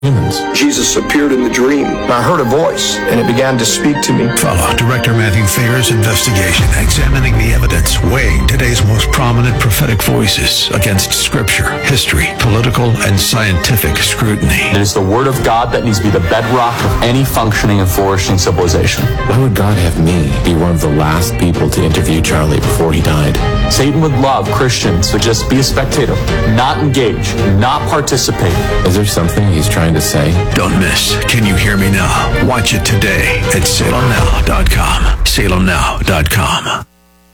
humans. Jesus appeared in the dream, and I heard a voice, and it began to speak to me. Follow Director Matthew Thayer's investigation, examining the evidence, weighing today's most prominent prophetic voices against scripture, history, political, and scientific scrutiny. It is the Word of God that needs to be the bedrock of any functioning and flourishing civilization. Why would God have me be one of the last people to interview Charlie before he died? Satan would love Christians to just be a spectator, not engage, not participate. Is there something he's trying to say? Don't miss Can You Hear Me Now? Watch it today at salemnow.com. salemnow.com.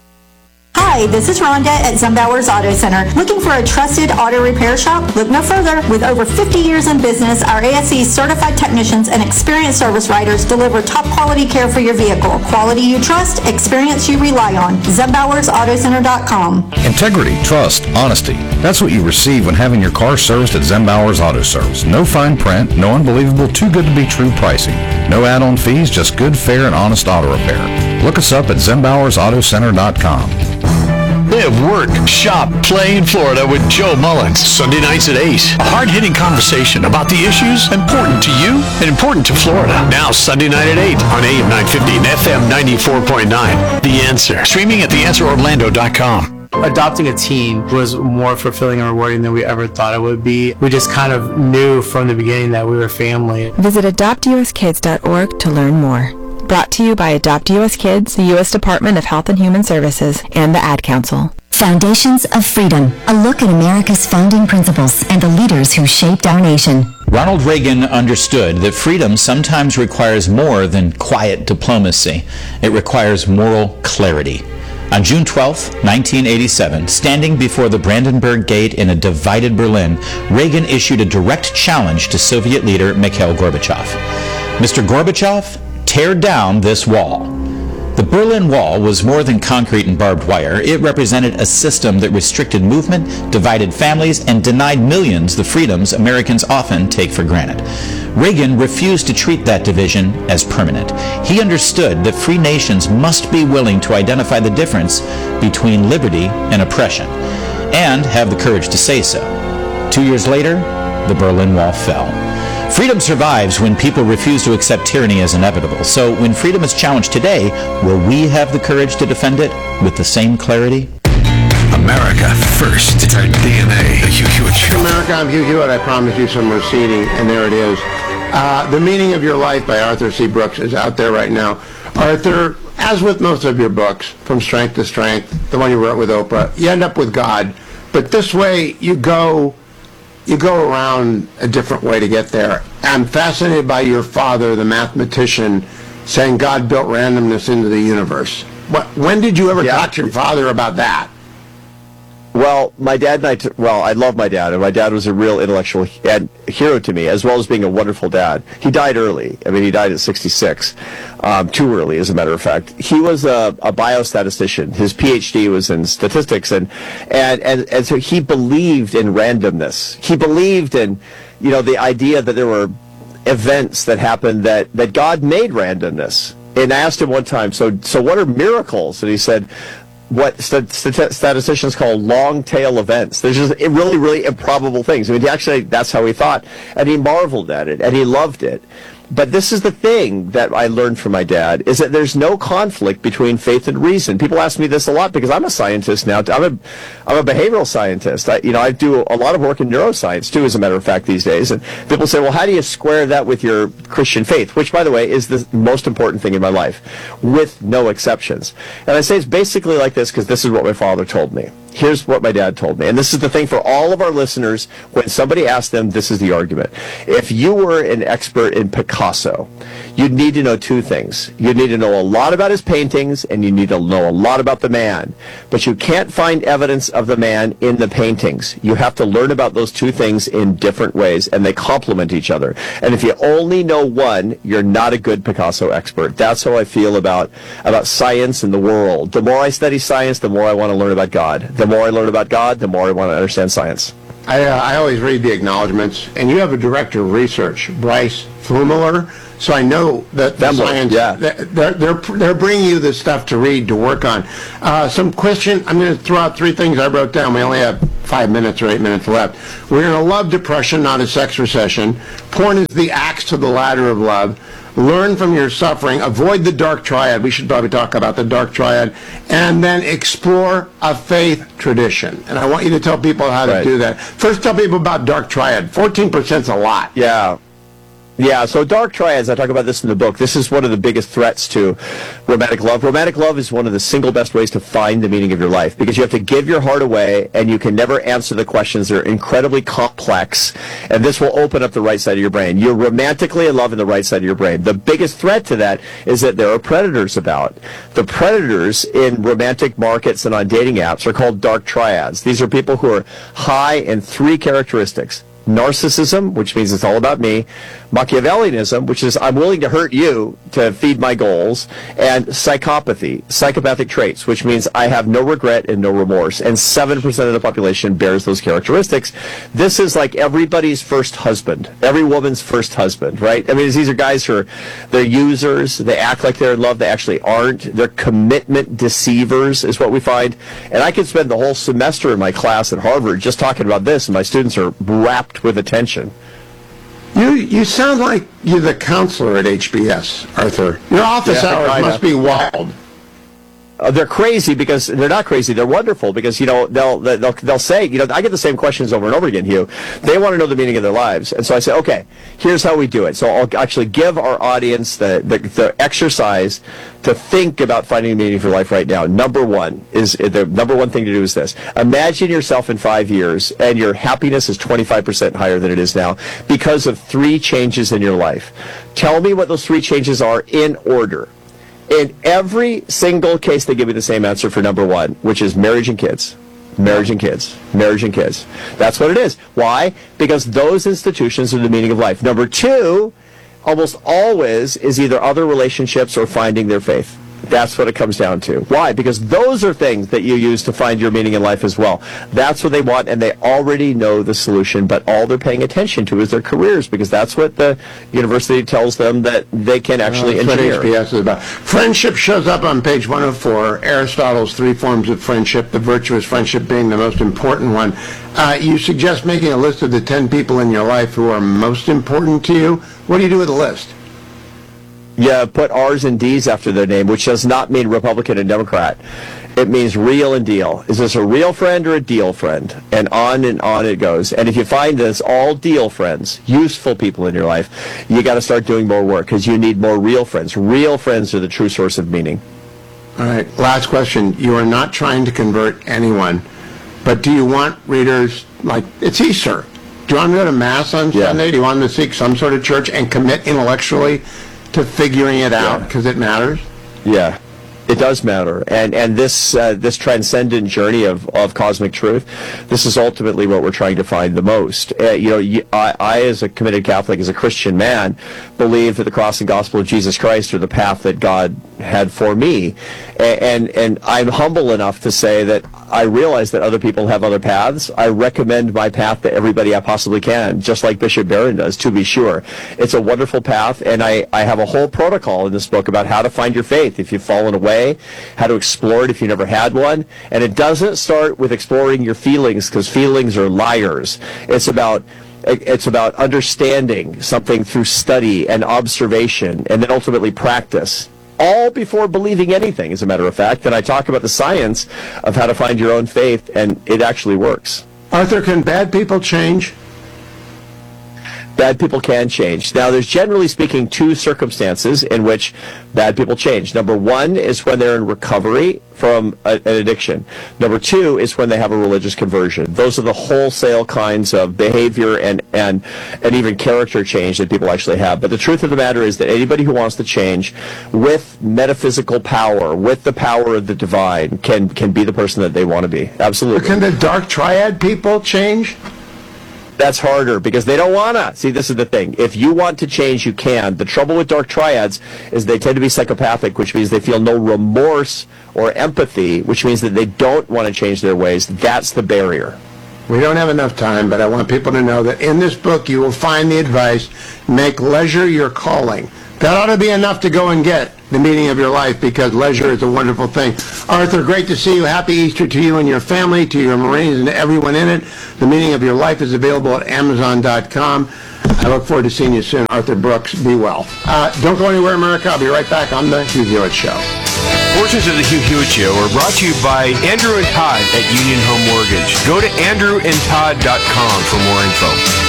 Hi, this is Rhonda at Zumbauer's Auto Center. Looking for a trusted auto repair shop? Look no further. With over 50 years in business, our ASE certified technicians and experienced service writers deliver top quality care for your vehicle. Quality you trust, experience you rely on. ZumbauersAutoCenter.com. Integrity, trust, honesty. That's what you receive when having your car serviced at Zumbauer's Auto Service. No fine print, no unbelievable too good to be true pricing. No add-on fees, just good, fair, and honest auto repair. Look us up at ZumbauersAutoCenter.com. Live, work, shop, play in Florida with Joe Mullins. Sunday nights at 8. A hard-hitting conversation about the issues important to you and important to Florida. Now Sunday night at 8 on AM 950 and FM 94.9. The Answer. Streaming at theanswerorlando.com. Adopting a teen was more fulfilling and rewarding than we ever thought it would be. We just kind of knew from the beginning that we were family. Visit adoptuskids.org to learn more. Brought to you by Adopt U.S. Kids, the U.S. Department of Health and Human Services, and the Ad Council. Foundations of Freedom, a look at America's founding principles and the leaders who shaped our nation. Ronald Reagan understood that freedom sometimes requires more than quiet diplomacy. It requires moral clarity. On June 12, 1987, standing before the Brandenburg Gate in a divided Berlin, Reagan issued a direct challenge to Soviet leader Mikhail Gorbachev. Mr. Gorbachev, tear down this wall. The Berlin Wall was more than concrete and barbed wire. It represented a system that restricted movement, divided families, and denied millions the freedoms Americans often take for granted. Reagan refused to treat that division as permanent. He understood that free nations must be willing to identify the difference between liberty and oppression, and have the courage to say so. 2 years later, the Berlin Wall fell. Freedom survives when people refuse to accept tyranny as inevitable. So when freedom is challenged today, will we have the courage to defend it with the same clarity? America first. It's our DNA. The Hugh Hewitt Show. America, I'm Hugh Hewitt. I promised you some receding, and there it is. The Meaning of Your Life by Arthur C. Brooks is out there right now. Arthur, as with most of your books, From Strength to Strength, the one you wrote with Oprah, you end up with God. But this way, you go around a different way to get there. I'm fascinated by your father, the mathematician, saying God built randomness into the universe. When did you ever talk to your father about that? Well, my dad and I love my dad, and my dad was a real intellectual hero to me, as well as being a wonderful dad. He died early. I mean, he died at 66, too early, as a matter of fact. He was a biostatistician. His PhD was in statistics, and so he believed in randomness. He believed in, the idea that there were events that happened that God made randomness. And I asked him one time, so what are miracles? And he said, what statisticians call long tail events. There's just really, really improbable things. I mean, actually, that's how he thought. And he marveled at it, and he loved it. But this is the thing that I learned from my dad, is that there's no conflict between faith and reason. People ask me this a lot because I'm a scientist now. I'm a behavioral scientist. I do a lot of work in neuroscience, too, as a matter of fact, these days. And people say, well, how do you square that with your Christian faith? Which, by the way, is the most important thing in my life, with no exceptions. And I say it's basically like this because this is what my father told me. Here's what my dad told me. And this is the thing for all of our listeners. When somebody asks them, this is the argument. If you were an expert in Picasso, you'd need to know two things. You'd need to know a lot about his paintings, and you need to know a lot about the man. But you can't find evidence of the man in the paintings. You have to learn about those two things in different ways, and they complement each other. And if you only know one, you're not a good Picasso expert. That's how I feel about science and the world. The more I study science, the more I want to learn about God. The more I learn about God, the more I want to understand science. I always read the acknowledgments, and you have a director of research, Bryce Flumeler, so I know that the science, they're bringing you this stuff to read, to work on. Some question, I'm going to throw out three things I wrote down. We only have 5 minutes or 8 minutes left. We're in a love depression, not a sex recession. Porn is the axe to the ladder of love. Learn from your suffering. Avoid the dark triad. We should probably talk about the dark triad. And then explore a faith tradition. And I want you to tell people how to do that. First, tell people about dark triad. 14% is a lot. Yeah, so dark triads, I talk about this in the book. This is one of the biggest threats to romantic love. Romantic love is one of the single best ways to find the meaning of your life, because you have to give your heart away and you can never answer the questions. They're incredibly complex, and this will open up the right side of your brain. You're romantically in love in the right side of your brain. The biggest threat to that is that there are predators about. The predators in romantic markets and on dating apps are called dark triads. These are people who are high in 3 characteristics. Narcissism, which means it's all about me. Machiavellianism, which is I'm willing to hurt you to feed my goals. And psychopathy, psychopathic traits, which means I have no regret and no remorse. And 7% of the population bears those characteristics. This is like everybody's first husband, every woman's first husband, right? I mean, these are guys who are, they're users, they act like they're in love, they actually aren't. They're commitment deceivers is what we find. And I could spend the whole semester in my class at Harvard just talking about this, and my students are wrapped with attention. You sound like you're the counselor at HBS, Arthur. Your office hours must be wild. They're crazy because they're not crazy. They're wonderful because, you know, they'll say, you know, I get the same questions over and over again, Hugh. They want to know the meaning of their lives. And so I say, okay, here's how we do it. So I'll actually give our audience the exercise to think about finding the meaning of your life right now. The number one thing to do is this. Imagine yourself in 5 years and your happiness is 25% higher than it is now because of 3 changes in your life. Tell me what those 3 changes are in order. In every single case, they give me the same answer for number 1, which is marriage and kids. Marriage and kids. Marriage and kids. That's what it is. Why? Because those institutions are the meaning of life. Number 2, almost always, is either other relationships or finding their faith. That's what it comes down to. Why? Because those are things that you use to find your meaning in life as well. That's what they want, and they already know the solution, but all they're paying attention to is their careers, because that's what the university tells them that they can actually engineer. That's what HBS is about. Friendship shows up on page 104, Aristotle's 3 forms of friendship, the virtuous friendship being the most important one. You suggest making a list of the 10 people in your life who are most important to you. What do you do with the list? Yeah, put R's and D's after their name, which does not mean Republican and Democrat. It means real and deal. Is this a real friend or a deal friend? And on it goes. And if you find this all deal friends, useful people in your life, you got to start doing more work because you need more real friends. Real friends are the true source of meaning. All right, last question. You are not trying to convert anyone, but do you want readers, like, it's Easter. Do you want them to go to Mass on Sunday? Do you want them to seek some sort of church and commit intellectually to figuring it out because it matters? Yeah, it does matter. And this transcendent journey of cosmic truth, this is ultimately what we're trying to find the most. I, as a committed Catholic, as a Christian man, believe that the cross and gospel of Jesus Christ are the path that God had for me. And I'm humble enough to say that I realize that other people have other paths. I recommend my path to everybody I possibly can, just like Bishop Barron does, to be sure. It's a wonderful path, and I have a whole protocol in this book about how to find your faith if you've fallen away, how to explore it if you never had one. And it doesn't start with exploring your feelings, because feelings are liars. It's about understanding something through study and observation, and then ultimately practice. All before believing anything, as a matter of fact. And I talk about the science of how to find your own faith, and it actually works. Arthur, can bad people change? Bad people can change. Now, there's generally speaking 2 circumstances in which bad people change. Number 1 is when they're in recovery from an addiction. Number 2 is when they have a religious conversion. Those are the wholesale kinds of behavior and even character change that people actually have. But the truth of the matter is that anybody who wants to change with metaphysical power, with the power of the divine, can be the person that they want to be. Absolutely. But can the dark triad people change? That's harder because they don't want to. See, this is the thing. If you want to change, you can. The trouble with dark triads is they tend to be psychopathic, which means they feel no remorse or empathy, which means that they don't want to change their ways. That's the barrier. We don't have enough time, but I want people to know that in this book you will find the advice, make leisure your calling. That ought to be enough to go and get The Meaning of Your Life, because leisure is a wonderful thing. Arthur, great to see you. Happy Easter to you and your family, to your Marines, and to everyone in it. The Meaning of Your Life is available at Amazon.com. I look forward to seeing you soon. Arthur Brooks, be well. Don't go anywhere, America. I'll be right back on The Hugh Hewitt Show. Portions of The Hugh Hewitt Show are brought to you by Andrew and Todd at Union Home Mortgage. Go to andrewandtodd.com for more info.